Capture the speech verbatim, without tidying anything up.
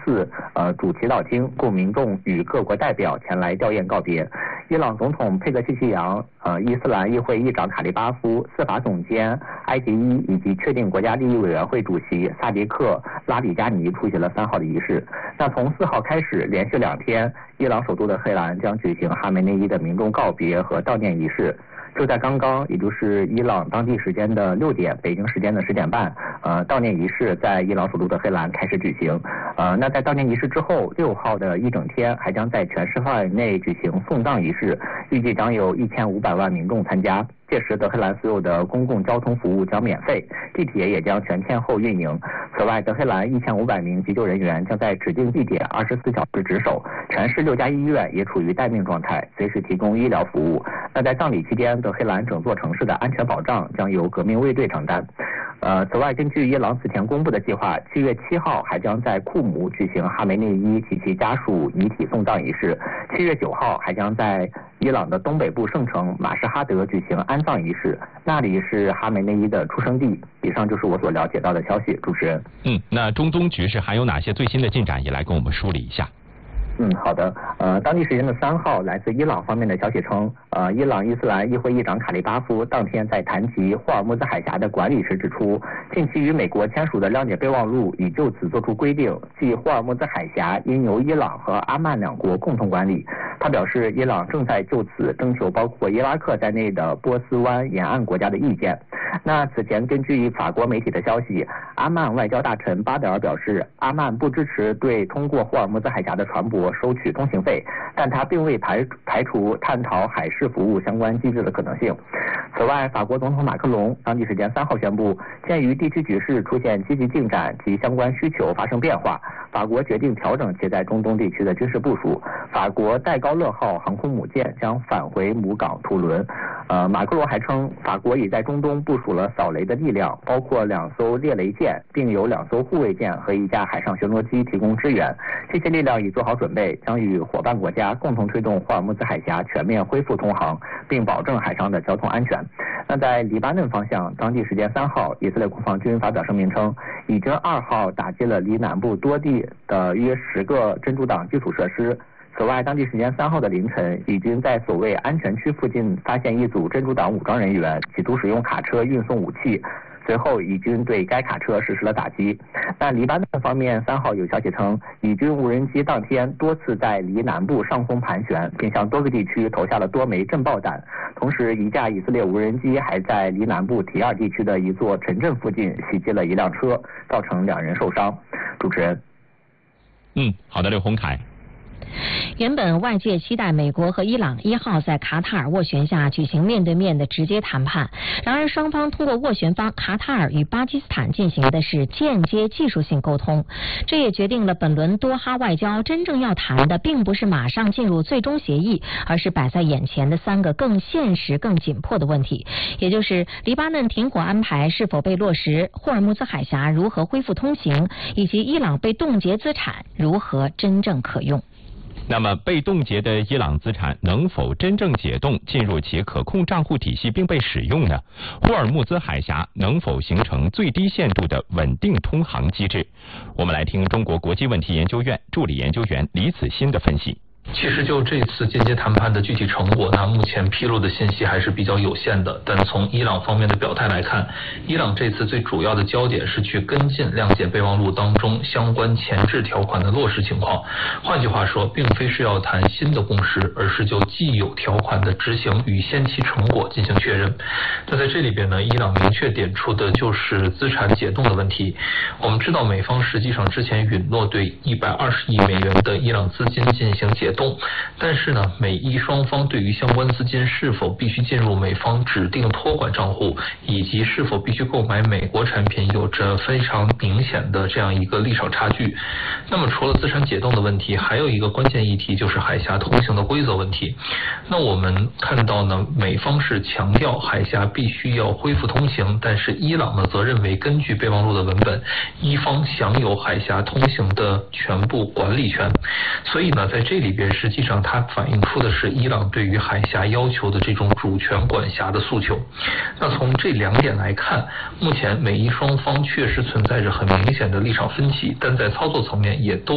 次呃主祈祷厅，供民众与各国代表前来吊唁告别。伊朗总统佩克西奇扬、呃伊斯兰议会议长卡利巴夫、司法总监埃迪伊以及确定国家利益委员会主席萨迪克拉里加尼出席了三号的仪式。那从四号开始，连续两天，伊朗首都的黑兰将举行哈梅内伊的民众告别和悼念仪式。就在刚刚，也就是伊朗当地时间的六点，北京时间的十点半，呃，悼念仪式在伊朗首都的黑兰开始举行。呃，那在悼念仪式之后，六号的一整天还将在全市范围内举行送葬仪式，预计将有一千五百万民众参加。届时，德黑兰所有的公共交通服务将免费，地铁也将全天候运营。此外，德黑兰一千五百名急救人员将在指定地点二十四小时值守，全市六家医院也处于待命状态，随时提供医疗服务。那在葬礼期间，德黑兰整座城市的安全保障将由革命卫队承担。呃，此外，根据伊朗此前公布的计划，七月七号还将在库姆举行哈梅内伊及其家属遗体送葬仪式，七月九号还将在伊朗的东北部圣城马什哈德举行安葬仪式，那里是哈梅内伊的出生地。以上就是我所了解到的消息，主持人。 嗯，那中东局势还有哪些最新的进展，也来跟我们梳理一下。 嗯，好的。呃，当地时间的三号，来自伊朗方面的消息称，呃，伊朗伊斯兰议会议长卡利巴夫当天在谈及霍尔木兹海峡的管理时指出，近期与美国签署的谅解备忘录已就此作出规定，即霍尔木兹海峡应由伊朗和阿曼两国共同管理。他表示，伊朗正在就此征求包括伊拉克在内的波斯湾沿岸国家的意见。那此前根据法国媒体的消息，阿曼外交大臣巴德尔表示，阿曼不支持对通过霍尔木兹海峡的船舶收取通行费，但他并未排排除探讨海事服务相关机制的可能性。此外，法国总统马克龙当地时间三号宣布，鉴于地区局势出现积极进展及相关需求发生变化，法国决定调整其在中东地区的军事部署。法国戴高乐号航空母舰将返回母港图伦。呃，马克龙还称，法国已在中东部署了扫雷的力量，包括两艘猎雷舰，并有两艘护卫舰和一架海上巡逻机提供支援。这些力量已做好准备，将与伙伴国家共同推动霍尔木兹海峡全面恢复通航，并保证海上的交通安全。那在黎巴嫩方向，当地时间三号，以色列国防军发表声明称，已经二号打击了离南部多地的约十个真主党基础设施。此外，当地时间三号的凌晨，以军在所谓安全区附近发现一组真主党武装人员，企图使用卡车运送武器。随后，以军对该卡车实施了打击。但黎巴嫩方面三号有消息称，以军无人机当天多次在离南部上空盘旋，并向多个地区投下了多枚震爆弹。同时，一架以色列无人机还在离南部提尔地区的一座城镇附近袭击了一辆车，造成两人受伤。主持人。 嗯，好的，刘洪凯。 原本外界期待美国和伊朗一号在卡塔尔斡旋下举行面对面的直接谈判，然而双方通过斡旋方卡塔尔与巴基斯坦进行的是间接技术性沟通，这也决定了本轮多哈外交真正要谈的并不是马上进入最终协议，而是摆在眼前的三个更现实更紧迫的问题，也就是黎巴嫩停火安排是否被落实，霍尔木兹海峡如何恢复通行，以及伊朗被冻结资产如何真正可用。 那么被冻结的伊朗资产能否真正解冻进入其可控账户体系并被使用呢？霍尔木兹海峡能否形成最低限度的稳定通航机制？我们来听中国国际问题研究院助理研究员李子欣的分析。 其实就这次间接谈判的具体成果，那目前披露的信息还是比较有限的。但从伊朗方面的表态来看，伊朗这次最主要的焦点是去跟进谅解备忘录当中相关前置条款的落实情况。换句话说，并非是要谈新的共识，而是就既有条款的执行与先期成果进行确认。那在这里边呢，伊朗明确点出的就是资产解冻的问题。我们知道美方实际上之前允诺对一百二十亿美元的伊朗资金进行解冻，但是呢，美伊双方对于相关资金是否必须进入美方指定托管账户，以及是否必须购买美国产品，有着非常明显的这样一个立场差距。那么除了资产解冻的问题，还有一个关键议题就是海峡通行的规则问题。那我们看到呢，美方是强调海峡必须要恢复通行，但是伊朗呢则认为根据备忘录的文本，伊方享有海峡通行的全部管理权。所以呢，在这里边实际上它反映出的是伊朗对于海峡要求的这种主权管辖的诉求。那从这两点来看，目前美伊双方确实存在着很明显的立场分歧，但在操作层面也都